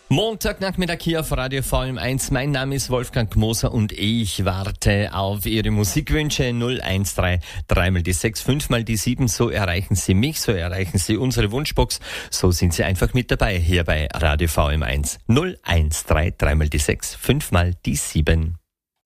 Montagnachmittag hier auf Radio VM1. Mein Name ist Wolfgang Moser und ich warte auf Ihre Musikwünsche 013 3 mal die 6, 5 mal die 7. So erreichen Sie mich, so erreichen Sie unsere Wunschbox. So sind Sie einfach mit dabei hier bei Radio VM1. 013 3 mal die 6, 5 mal die 7.